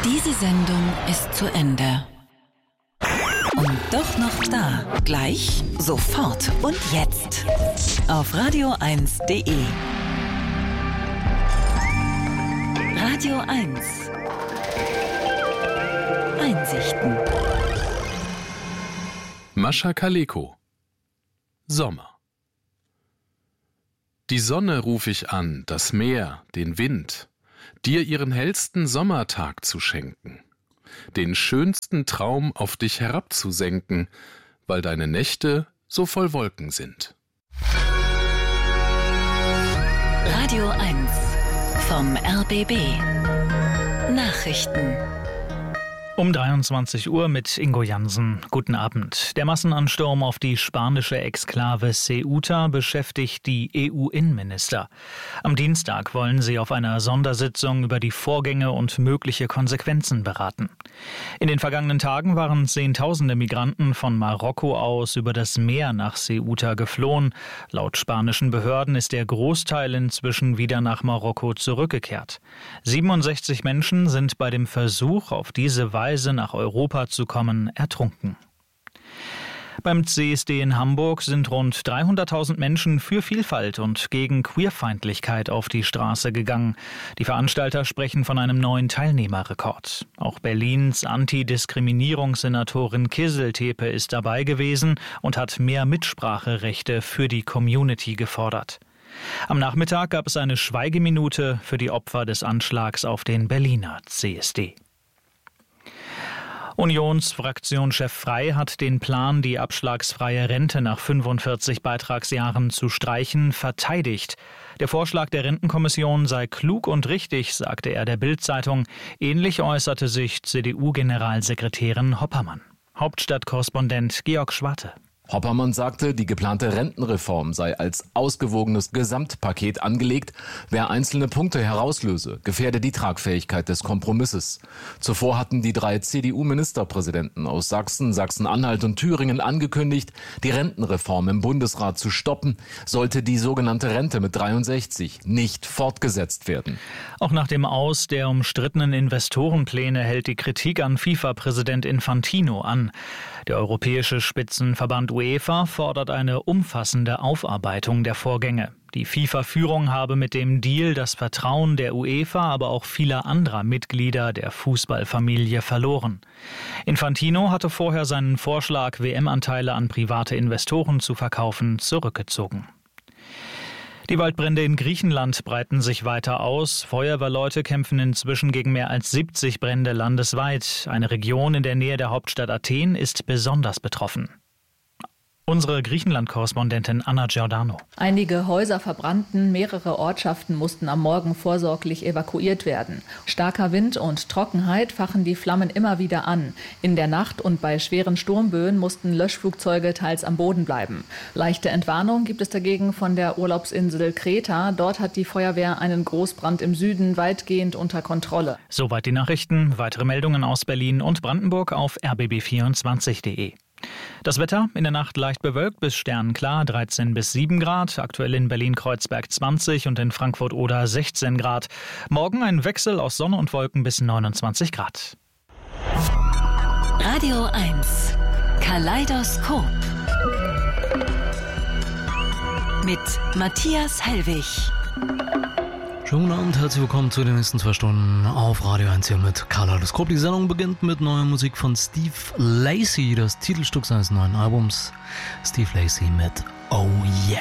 Diese Sendung ist zu Ende. Und doch noch da. Gleich, sofort und jetzt. Auf radio1.de. Radio 1. Einsichten. Mascha Kaleko. Sommer. Die Sonne ruf ich an, das Meer, den Wind, dir ihren hellsten Sommertag zu schenken, den schönsten Traum auf dich herabzusenken, weil deine Nächte so voll Wolken sind. Radio 1 vom RBB. Nachrichten. Um 23 Uhr mit Ingo Jansen. Guten Abend. Der Massenansturm auf die spanische Exklave Ceuta beschäftigt die EU-Innenminister. Am Dienstag wollen sie auf einer Sondersitzung über die Vorgänge und mögliche Konsequenzen beraten. In den vergangenen Tagen waren Zehntausende Migranten von Marokko aus über das Meer nach Ceuta geflohen. Laut spanischen Behörden ist der Großteil inzwischen wieder nach Marokko zurückgekehrt. 67 Menschen sind bei dem Versuch, auf diese Weise nach Europa zu kommen, ertrunken. Beim CSD in Hamburg sind rund 300.000 Menschen für Vielfalt und gegen Queerfeindlichkeit auf die Straße gegangen. Die Veranstalter sprechen von einem neuen Teilnehmerrekord. Auch Berlins Antidiskriminierungssenatorin Kisseltepe ist dabei gewesen und hat mehr Mitspracherechte für die Community gefordert. Am Nachmittag gab es eine Schweigeminute für die Opfer des Anschlags auf den Berliner CSD. Unionsfraktionschef Frey hat den Plan, die abschlagsfreie Rente nach 45 Beitragsjahren zu streichen, verteidigt. Der Vorschlag der Rentenkommission sei klug und richtig, sagte er der Bild-Zeitung. Ähnlich äußerte sich CDU-Generalsekretärin Hoppermann. Hauptstadtkorrespondent Georg Schwarte. Hoppermann sagte, die geplante Rentenreform sei als ausgewogenes Gesamtpaket angelegt. Wer einzelne Punkte herauslöse, gefährde die Tragfähigkeit des Kompromisses. Zuvor hatten die 3 CDU-Ministerpräsidenten aus Sachsen, Sachsen-Anhalt und Thüringen angekündigt, die Rentenreform im Bundesrat zu stoppen, sollte die sogenannte Rente mit 63 nicht fortgesetzt werden. Auch nach dem Aus der umstrittenen Investorenpläne hält die Kritik an FIFA-Präsident Infantino an. Der europäische Spitzenverband UEFA fordert eine umfassende Aufarbeitung der Vorgänge. Die FIFA-Führung habe mit dem Deal das Vertrauen der UEFA, aber auch vieler anderer Mitglieder der Fußballfamilie verloren. Infantino hatte vorher seinen Vorschlag, WM-Anteile an private Investoren zu verkaufen, zurückgezogen. Die Waldbrände in Griechenland breiten sich weiter aus. Feuerwehrleute kämpfen inzwischen gegen mehr als 70 Brände landesweit. Eine Region in der Nähe der Hauptstadt Athen ist besonders betroffen. Unsere Griechenland-Korrespondentin Anna Giordano. Einige Häuser verbrannten, mehrere Ortschaften mussten am Morgen vorsorglich evakuiert werden. Starker Wind und Trockenheit fachen die Flammen immer wieder an. In der Nacht und bei schweren Sturmböen mussten Löschflugzeuge teils am Boden bleiben. Leichte Entwarnung gibt es dagegen von der Urlaubsinsel Kreta. Dort hat die Feuerwehr einen Großbrand im Süden weitgehend unter Kontrolle. Soweit die Nachrichten. Weitere Meldungen aus Berlin und Brandenburg auf rbb24.de. Das Wetter in der Nacht leicht bewölkt bis sternklar, 13 bis 7 Grad. Aktuell in Berlin-Kreuzberg 20 und in Frankfurt-Oder 16 Grad. Morgen ein Wechsel aus Sonne und Wolken bis 29 Grad. Radio 1 Kaleidoskop mit Matthias Hellwig. Schönen guten Abend, herzlich willkommen zu den nächsten 2 Stunden auf Radio 1 hier mit Kaleidoskop. Die Sendung beginnt mit neuer Musik von Steve Lacy, das Titelstück seines neuen Albums. Steve Lacy mit Oh Yeah.